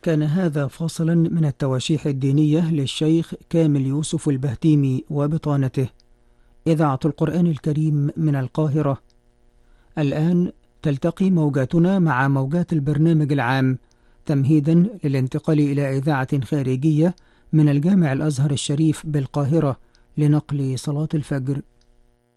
كان هذا فاصلا من التواشيح الدينية للشيخ كامل يوسف البهتيمي وبطانته. إذاعة القرآن الكريم من القاهرة. الآن تلتقي موجاتنا مع موجات البرنامج العام تمهيدا للانتقال إلى إذاعة خارجية من الجامع الأزهر الشريف بالقاهرة لنقل صلاة الفجر